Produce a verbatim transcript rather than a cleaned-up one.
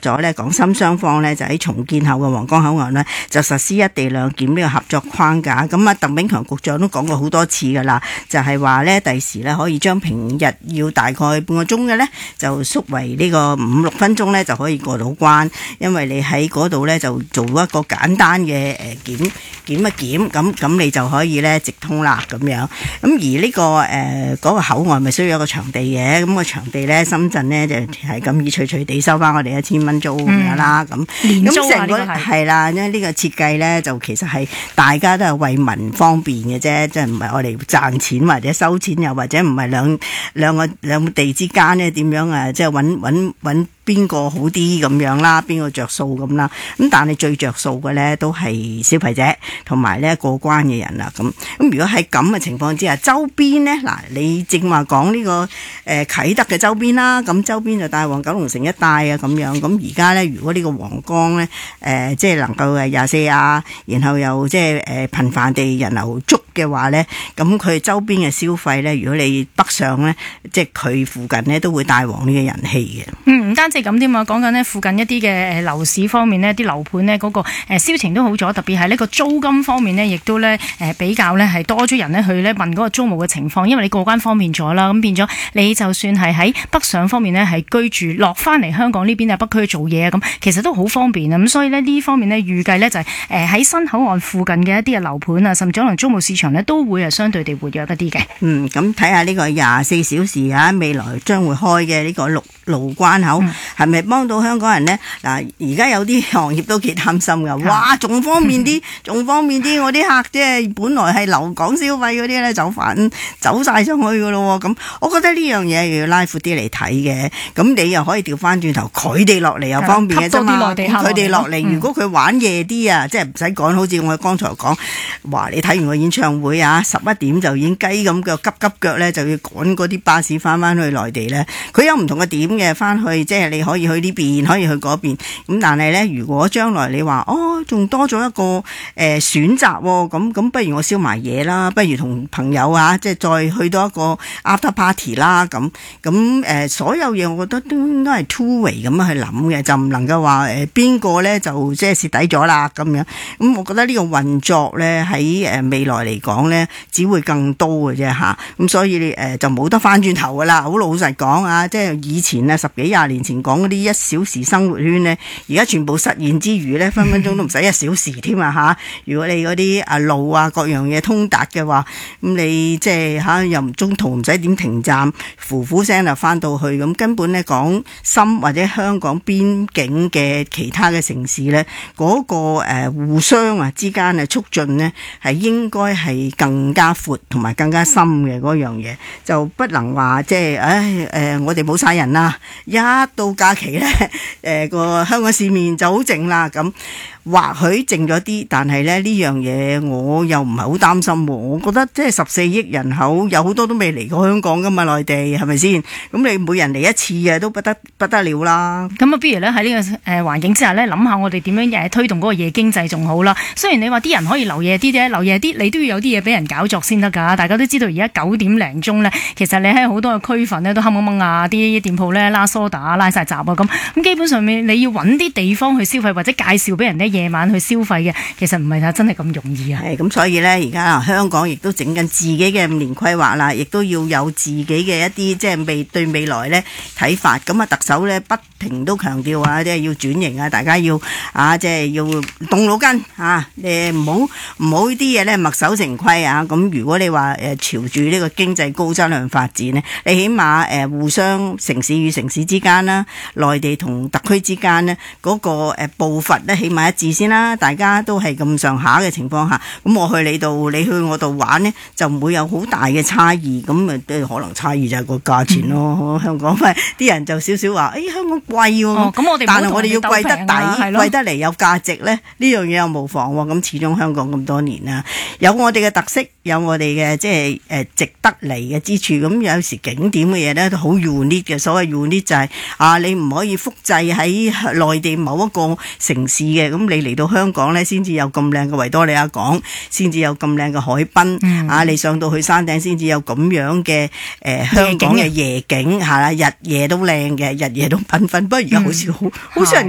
咗咧港深雙方咧就喺重建後嘅皇崗口岸咧就實施一地兩檢呢個合作框架。咁啊，鄧炳強局長都講過好多次噶啦，就係話咧第時咧可以將平日要大概半個鐘嘅咧就縮為呢個五六分鐘咧就可以過到關，因為你喺嗰度咧就做一個簡單嘅誒檢檢一檢，咁咁你就可以咧直通啦咁樣。咁而呢、這個誒嗰、呃那個口岸咪需要一個場地嘅，咁、那個場地咧深圳咧就係咁意隨隨地收翻我哋一千蚊租咁樣啦，咁咁成個係啦，因為呢個設計咧就其實係大家都係為民方便嘅啫，即係唔係我哋賺錢或者收錢，又或者唔係兩兩個兩個地之間咧點樣啊，即係揾揾揾邊個好啲咁樣啦，邊個着數咁啦。咁但係最着數嘅咧都係消費者同埋咧過關嘅人啦。咁咁如果喺咁嘅情況之下，周邊咧嗱，你正話講呢個誒、呃、啟德嘅周邊啦，咁周邊就大王九龍城一帶啊咁樣。咁而家咧，如果呢個皇崗咧誒即係能夠誒廿四啊，然後又即係誒頻繁地人流足嘅話咧，咁佢周邊嘅消費咧，如果你北上咧，即係佢附近咧都會帶旺呢個人氣嘅。 嗯，唔單止咁添啊，講緊呢附近一啲嘅誒樓市方面呢，啲樓盤呢嗰個誒銷情都好咗，特別係呢個租金方面呢，亦都咧誒比較咧係多咗人呢去咧問嗰個租務嘅情況，因為你過關方便咗啦，咁變咗你就算係喺北上方面呢，係居住落翻嚟香港呢邊啊北區做嘢啊，咁其實都好方便啊，咁所以呢，呢方面呢，預計呢就係誒喺新口岸附近嘅一啲嘅樓盤啊，甚至可能租務市場呢，都會係相對地活躍一啲嘅。 嗯，咁睇下呢個廿四小時啊，未來將會開嘅呢個陸路關口係咪幫到香港人呢？嗱，而家有啲行業都幾擔心噶，哇，仲方便啲，仲方便啲，我啲客即係本來係留港消費嗰啲咧，走翻走晒上去噶咯。咁我覺得呢樣嘢要拉闊啲嚟睇嘅。咁你又可以調翻轉頭，佢哋落嚟又方便嘅啫嘛。佢哋落嚟，如果佢玩夜啲啊，即係唔使趕，好似我剛才講，哇！你睇完個演唱會啊，十一點就已經雞咁腳急急腳咧，就要趕嗰啲巴士翻翻去內地咧。佢有唔同嘅點嘅翻去，即係你可以去呢邊，可以去嗰邊。咁但係咧，如果將來你話哦，仲多咗一個誒、呃、選擇喎，咁咁不如我燒埋嘢啦，不如同朋友啊，即係再去多一個 after party 啦，咁咁誒所有嘢，我覺得都應該係 two way 咁樣去諗嘅，就唔能夠話誒邊個咧就即係蝕底咗啦咁樣。咁我覺得呢個運作咧喺誒未來嚟講咧，只會更多嘅啫嚇。咁所以你誒、呃、就冇得翻轉頭噶啦。好老實講啊，即係以前啊十幾廿年前講嗰啲一小時生活圈咧，而家全部實現之餘咧，分分鐘都唔使一小時添啊嚇！如果你嗰啲啊路啊各樣嘢通達嘅話，咁你即係嚇又唔中途唔使點停站，呼呼聲就翻到去，咁根本咧講深或者香港邊境嘅其他嘅城市咧，嗰、那個誒、呃、互相啊之間嘅促進咧係應該係更加闊同埋更加深嘅嗰樣嘢，就不能話即係唉誒我哋冇晒人啦，一到假期咧誒個香港市面就好靜啦咁。或許靜咗啲，但係咧呢樣嘢我又唔係好擔心喎。我覺得即係十四億人口，有好多都未嚟過香港噶嘛，內地係咪先？咁你每人嚟一次啊，都不得不得了啦。 咁啊，不如咧喺呢個誒環境之下咧，諗下我哋點樣誒推動嗰個夜經濟仲好啦。雖然你話啲人可以留夜啲啫，留夜啲你都要有啲嘢俾人搞作先得㗎。大家都知道而家九點零鐘咧，其實你喺好多嘅區份咧都黑掹掹啊，啲店鋪咧拉梳打拉晒閘啊咁。咁基本上面你要揾啲地方去消費或者介紹俾人咧。夜晚去消費嘅，其實唔係真係咁容易啊！ 係咁，所以咧，而家香港亦都整緊自己嘅五年規劃啦，亦都要有自己嘅一啲即係未對未來咧睇法。咁啊，特首咧不停都強調啊，即係要轉型啊，大家要啊，即係要動腦筋啊，誒唔好唔好啲嘢咧墨守成規啊。咁如果你話誒朝住呢個經濟高質量發展咧，你起碼誒互相城市與城市之間啦，內地同特區之間咧嗰個誒步伐咧，起碼一致先啦。大家都係咁上下嘅情況下，咁我去你度，你去我度玩咧，就唔會有好大嘅差異。咁啊，可能差異就係個價錢咯。嗯、香港咪啲人就少少話，誒、哎、香港貴喎、啊，咁、哦、我哋但係我哋要貴得抵，啊、貴得嚟有價值咧，呢樣嘢又無妨喎。咁始終香港咁多年啦，有我哋嘅特色，有我哋嘅即係誒值得嚟嘅之處。咁有時景點嘅嘢咧都好 unique 嘅，所謂 unique 就係、是、啊，你唔可以複製喺內地某一個城市嘅。咁你嚟到香港咧，先至有咁靚嘅維多利亞港，先至有咁靚嘅海濱、嗯、啊！你上到去山頂，先至有咁樣嘅誒、呃、香港嘅夜景，係啦，日夜都靚嘅，日夜都繽紛。不過而家好似好好少人。